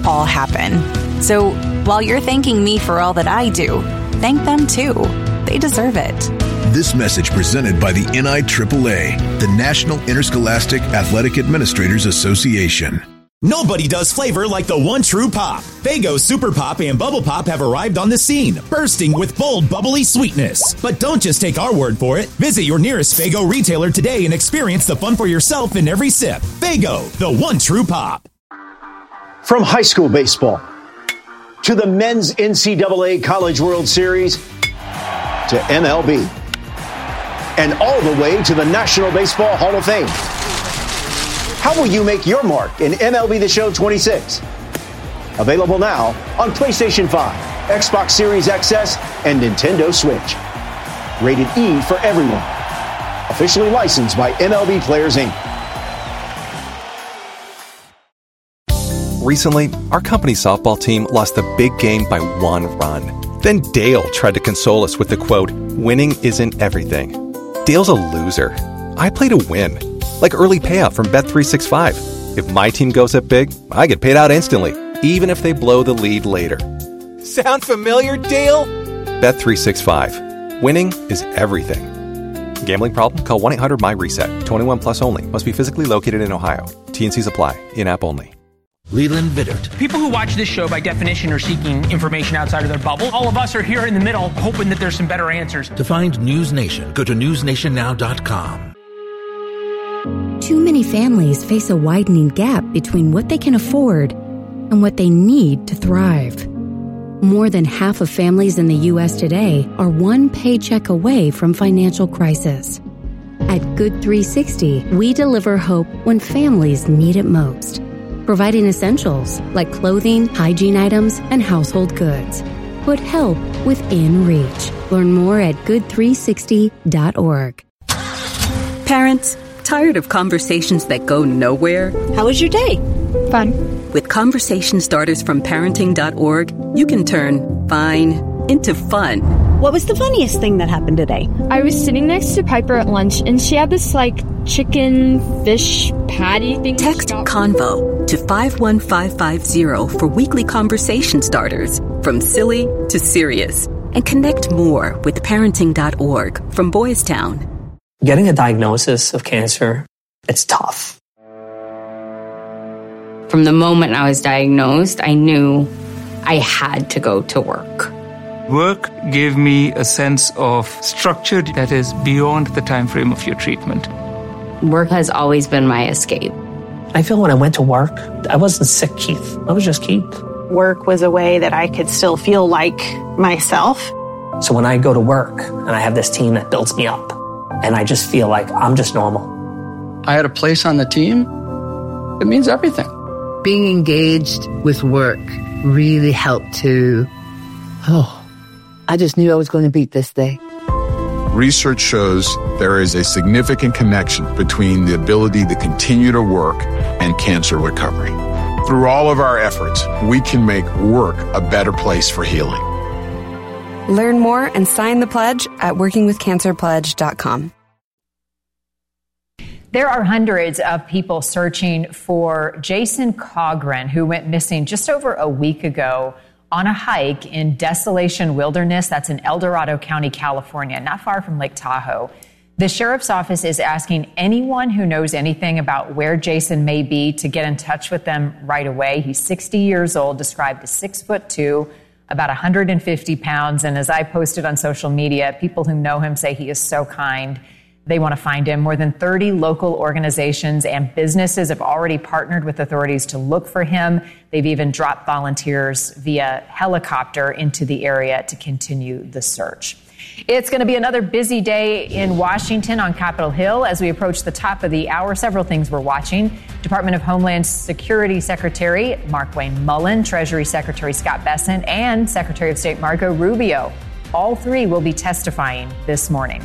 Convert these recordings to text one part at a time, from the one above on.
all happen. So while you're thanking me for all that I do, thank them too. They deserve it. This message presented by the NIAAA, the National Interscholastic Athletic Administrators Association. Nobody does flavor like the one true pop. Faygo Super Pop and Bubble Pop have arrived on the scene, bursting with bold, bubbly sweetness. But don't just take our word for it. Visit your nearest Faygo retailer today and experience the fun for yourself in every sip. Faygo, the one true pop. From high school baseball to the men's NCAA College World Series to MLB and all the way to the National Baseball Hall of Fame. How will you make your mark in MLB The Show 26? Available now on PlayStation 5, Xbox Series XS, and Nintendo Switch. Rated E for everyone. Officially licensed by MLB Players, Inc. Recently, our company softball team lost the big game by 1 run. Then Dale tried to console us with the quote, "Winning isn't everything." Dale's a loser. I play to win. Like early payout from Bet365. If my team goes up big, I get paid out instantly, even if they blow the lead later. Sound familiar, Dale? Bet365. Winning is everything. Gambling problem? Call 1-800-MY-RESET. 21 plus only. Must be physically located in Ohio. T&Cs apply. In-app only. Leland Vittert. People who watch this show by definition are seeking information outside of their bubble. All of us are here in the middle hoping that there's some better answers. To find News Nation, go to newsnationnow.com. Too many families face a widening gap between what they can afford and what they need to thrive. More than half of families in the U.S. today are one paycheck away from financial crisis. At Good 360, we deliver hope when families need it most, providing essentials like clothing, hygiene items, and household goods. Put help within reach. Learn more at good360.org. Parents, tired of conversations that go nowhere? How was your day? Fun. With conversation starters from parenting.org, you can turn fine into fun. What was the funniest thing that happened today? I was sitting next to Piper at lunch, and she had this, chicken fish patty thing. Text CONVO to 51550 for weekly conversation starters, from silly to serious. And connect more with parenting.org from Boys Town. Getting a diagnosis of cancer, it's tough. From the moment I was diagnosed, I knew I had to go to work. Work gave me a sense of structure that is beyond the time frame of your treatment. Work has always been my escape. I feel when I went to work, I wasn't sick Keith. I was just Keith. Work was a way that I could still feel like myself. So when I go to work and I have this team that builds me up, and I just feel like I'm just normal. I had a place on the team. It means everything. Being engaged with work really helped to, I just knew I was going to beat this day. Research shows there is a significant connection between the ability to continue to work and cancer recovery. Through all of our efforts, we can make work a better place for healing. Learn more and sign the pledge at workingwithcancerpledge.com. There are hundreds of people searching for Jason Cogren, who went missing just over a week ago on a hike in Desolation Wilderness. That's in El Dorado County, California, not far from Lake Tahoe. The sheriff's office is asking anyone who knows anything about where Jason may be to get in touch with them right away. He's 60 years old, described as 6'2", about 150 pounds. And as I posted on social media, people who know him say he is so kind. They want to find him. More than 30 local organizations and businesses have already partnered with authorities to look for him. They've even dropped volunteers via helicopter into the area to continue the search. It's going to be another busy day in Washington on Capitol Hill as we approach the top of the hour. Several things we're watching. Department of Homeland Security Secretary Markwayne Mullin, Treasury Secretary Scott Bessent, and Secretary of State Marco Rubio. All three will be testifying this morning.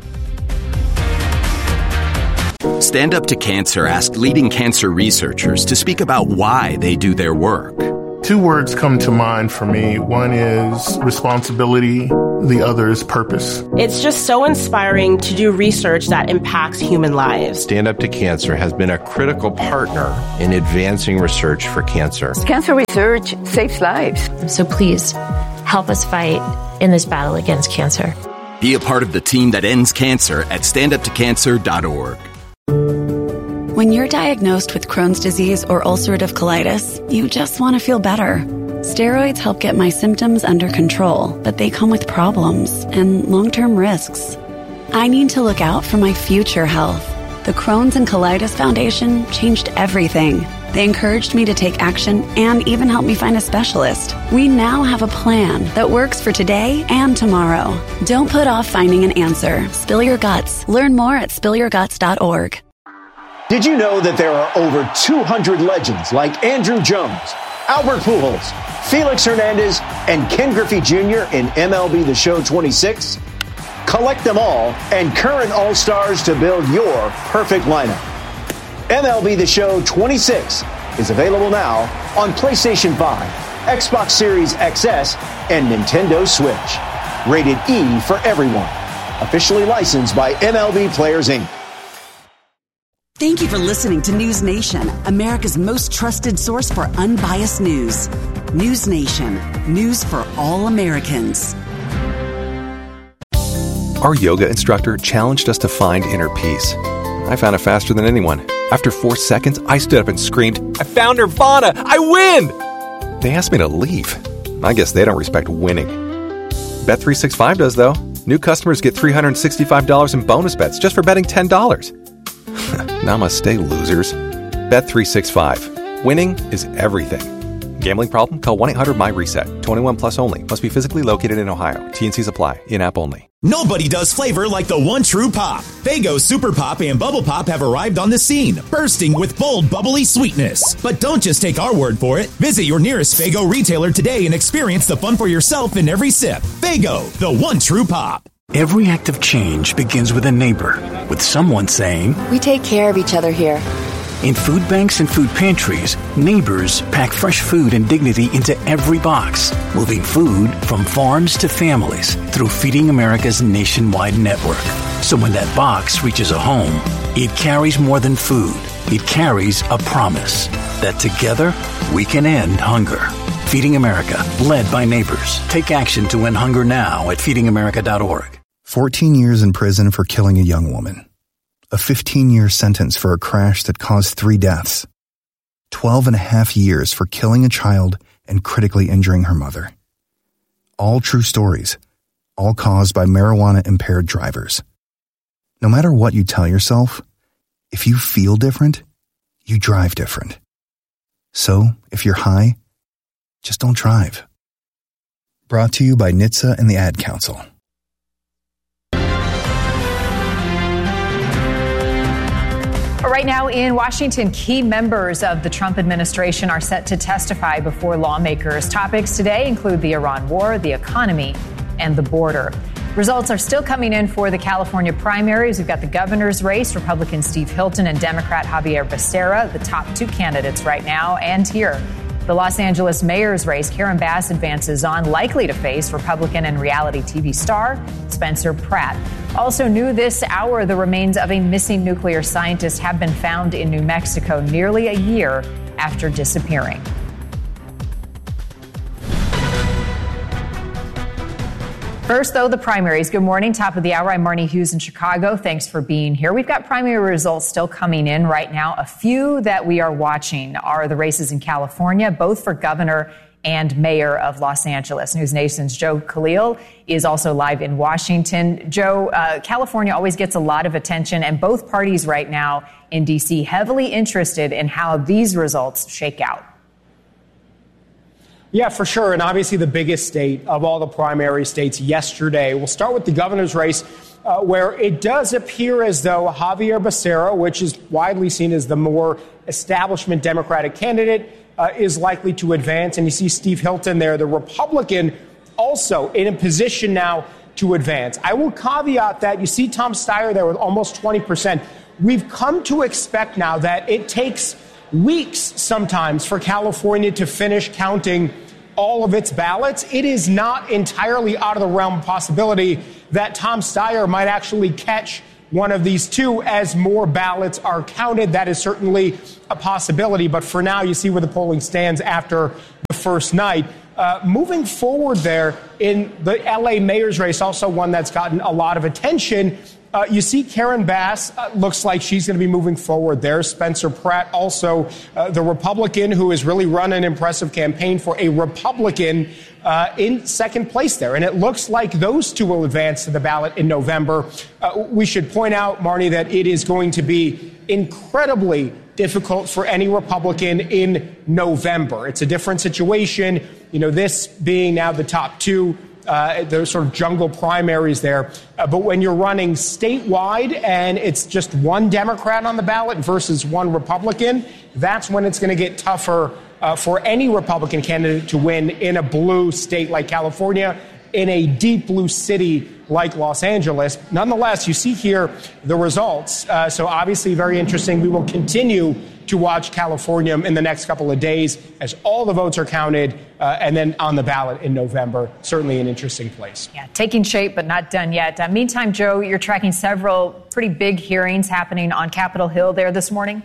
Stand Up to Cancer asked leading cancer researchers to speak about why they do their work. Two words come to mind for me. One is responsibility. The other is purpose. It's just so inspiring to do research that impacts human lives. Stand Up to Cancer has been a critical partner in advancing research for cancer. Cancer research saves lives. So please, help us fight in this battle against cancer. Be a part of the team that ends cancer at standuptocancer.org. When you're diagnosed with Crohn's disease or ulcerative colitis, you just want to feel better. Steroids help get my symptoms under control, but they come with problems and long-term risks. I need to look out for my future health. The Crohn's and Colitis Foundation changed everything. They encouraged me to take action and even helped me find a specialist. We now have a plan that works for today and tomorrow. Don't put off finding an answer. Spill your guts. Learn more at spillyourguts.org. Did you know that there are over 200 legends like Andrew Jones, Albert Pujols, Felix Hernandez, and Ken Griffey Jr. in MLB The Show 26? Collect them all and current All-Stars to build your perfect lineup. MLB The Show 26 is available now on PlayStation 5, Xbox Series XS, and Nintendo Switch. Rated E for everyone. Officially licensed by MLB Players, Inc. Thank you for listening to News Nation, America's most trusted source for unbiased news. News Nation, news for all Americans. Our yoga instructor challenged us to find inner peace. I found it faster than anyone. After 4 seconds, I stood up and screamed, "I found Nirvana! I win!" They asked me to leave. I guess they don't respect winning. Bet365 does, though. New customers get $365 in bonus bets just for betting $10. Namaste, losers. Bet365. Winning is everything. Gambling problem? Call 1-800-MY-RESET. 21 plus only. Must be physically located in Ohio. T&Cs apply. In-app only. Nobody does flavor like the one true pop. Faygo Super Pop and Bubble Pop have arrived on the scene, bursting with bold, bubbly sweetness. But don't just take our word for it. Visit your nearest Faygo retailer today and experience the fun for yourself in every sip. Faygo, the one true pop. Every act of change begins with a neighbor, with someone saying, "We take care of each other here." In food banks and food pantries, neighbors pack fresh food and dignity into every box, moving food from farms to families through Feeding America's nationwide network. So when that box reaches a home, it carries more than food. It carries a promise that together we can end hunger. Feeding America, led by neighbors. Take action to end hunger now at feedingamerica.org. 14 years in prison for killing a young woman. A 15-year sentence for a crash that caused 3 deaths. 12 and a half years for killing a child and critically injuring her mother. All true stories, all caused by marijuana-impaired drivers. No matter what you tell yourself, if you feel different, you drive different. So, if you're high, just don't drive. Brought to you by NHTSA and the Ad Council. Right now in Washington, key members of the Trump administration are set to testify before lawmakers. Topics today include the Iran war, the economy, and the border. Results are still coming in for the California primaries. We've got the governor's race, Republican Steve Hilton and Democrat Javier Becerra, the top 2 candidates right now. And here, the Los Angeles mayor's race, Karen Bass advances on, likely to face Republican and reality TV star Spencer Pratt. Also new this hour, the remains of a missing nuclear scientist have been found in New Mexico nearly a year after disappearing. First, though, the primaries. Good morning. Top of the hour. I'm Marnie Hughes in Chicago. Thanks for being here. We've got primary results still coming in right now. A few that we are watching are the races in California, both for governor and mayor of Los Angeles. News Nation's Joe Khalil is also live in Washington. Joe, California always gets a lot of attention, and both parties right now in D.C. heavily interested in how these results shake out. Yeah, for sure. And obviously the biggest state of all the primary states yesterday. We'll start with the governor's race, where it does appear as though Javier Becerra, which is widely seen as the more establishment Democratic candidate, is likely to advance. And you see Steve Hilton there, the Republican, also in a position now to advance. I will caveat that you see Tom Steyer there with almost 20%. We've come to expect now that it takes weeks sometimes for California to finish counting all of its ballots. It is not entirely out of the realm of possibility that Tom Steyer might actually catch one of these two as more ballots are counted. That is certainly a possibility. But for now, you see where the polling stands after the first night. Moving forward there in the L.A. mayor's race, also one that's gotten a lot of attention, you see Karen Bass looks like she's going to be moving forward there. Spencer Pratt, also the Republican who has really run an impressive campaign for a Republican in second place there. And it looks like those two will advance to the ballot in November. We should point out, Marnie, that it is going to be incredibly difficult for any Republican in November. It's a different situation. You know, this being now the top two, the sort of jungle primaries there. But when you're running statewide and it's just one Democrat on the ballot versus one Republican, that's when it's going to get tougher for any Republican candidate to win in a blue state like California, in a deep blue city like Los Angeles. Nonetheless, you see here the results. So obviously very interesting. We will continue to watch California in the next couple of days as all the votes are counted and then on the ballot in November. Certainly an interesting place. Yeah, taking shape, but not done yet. Meantime, Joe, you're tracking several pretty big hearings happening on Capitol Hill there this morning.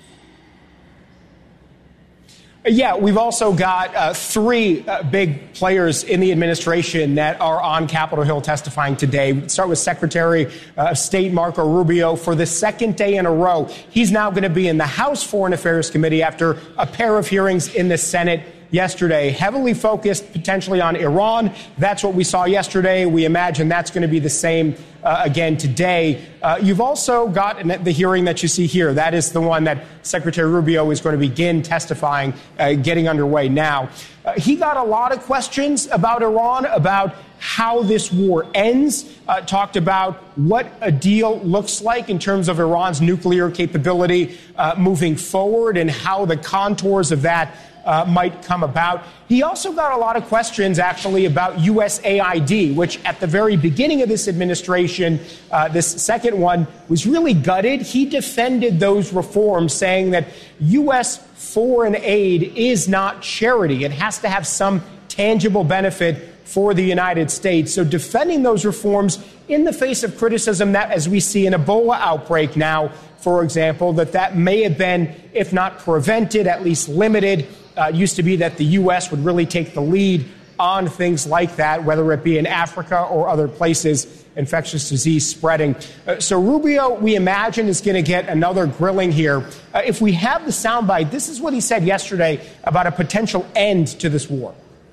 Yeah, we've also got three big players in the administration that are on Capitol Hill testifying today. We start with Secretary of State Marco Rubio for the second day in a row. He's now going to be in the House Foreign Affairs Committee after a pair of hearings in the Senate yesterday, heavily focused potentially on Iran. That's what we saw yesterday. We imagine that's going to be the same again today. You've also got the hearing that you see here. That is the one that Secretary Rubio is going to begin testifying, getting underway now. He got a lot of questions about Iran, about how this war ends, talked about what a deal looks like in terms of Iran's nuclear capability moving forward and how the contours of that might come about. He also got a lot of questions, actually, about USAID, which at the very beginning of this administration, this second one, was really gutted. He defended those reforms, saying that U.S. foreign aid is not charity. It has to have some tangible benefit for the United States. So defending those reforms in the face of criticism that, as we see an Ebola outbreak now, for example, that may have been, if not prevented, at least limited. It used to be that the U.S. would really take the lead on things like that, whether it be in Africa or other places, infectious disease spreading. So Rubio, we imagine, is going to get another grilling here. If we have the soundbite, this is what he said yesterday about a potential end to this war.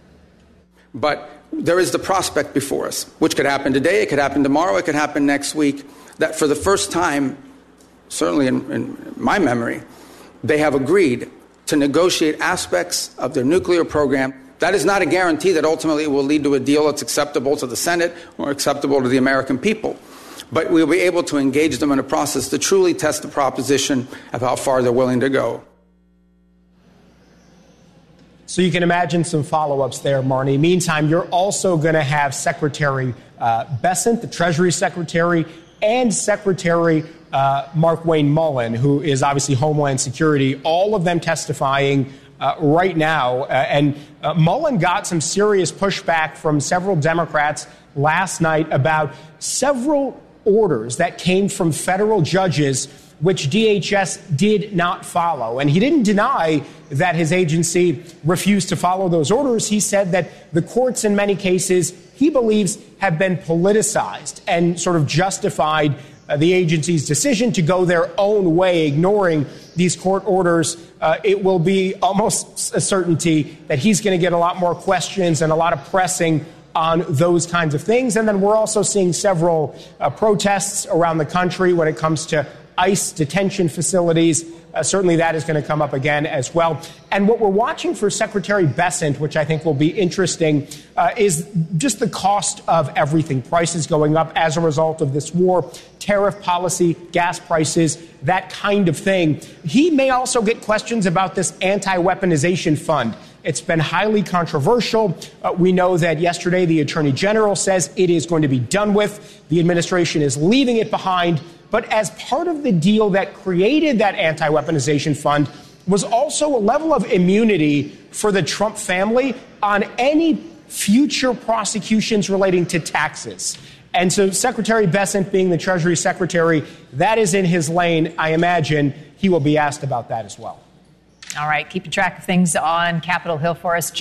But there is the prospect before us, which could happen today, it could happen tomorrow, it could happen next week, that for the first time, certainly in my memory, they have agreed to negotiate aspects of their nuclear program. That is not a guarantee that ultimately it will lead to a deal that's acceptable to the Senate or acceptable to the American people. But we'll be able to engage them in a process to truly test the proposition of how far they're willing to go. So you can imagine some follow-ups there, Marnie. Meantime, you're also going to have Secretary Bessent, the Treasury Secretary, and Secretary Mark Wayne Mullen, who is obviously Homeland Security, all of them testifying right now. And Mullen got some serious pushback from several Democrats last night about several orders that came from federal judges which DHS did not follow. And he didn't deny that his agency refused to follow those orders. He said that the courts in many cases, he believes, have been politicized and sort of justified the agency's decision to go their own way, ignoring these court orders. It will be almost a certainty that he's going to get a lot more questions and a lot of pressing on those kinds of things. And then we're also seeing several protests around the country when it comes to ICE detention facilities. Certainly that is going to come up again as well. And what we're watching for Secretary Bessent, which I think will be interesting, is just the cost of everything. Prices going up as a result of this war, tariff policy, gas prices, that kind of thing. He may also get questions about this anti-weaponization fund. It's been highly controversial. We know that yesterday the Attorney General says it is going to be done with. The administration is leaving it behind. But as part of the deal that created that anti-weaponization fund, was also a level of immunity for the Trump family on any future prosecutions relating to taxes. And so Secretary Bessent, being the Treasury Secretary, that is in his lane. I imagine he will be asked about that as well. All right, keeping track of things on Capitol Hill for us.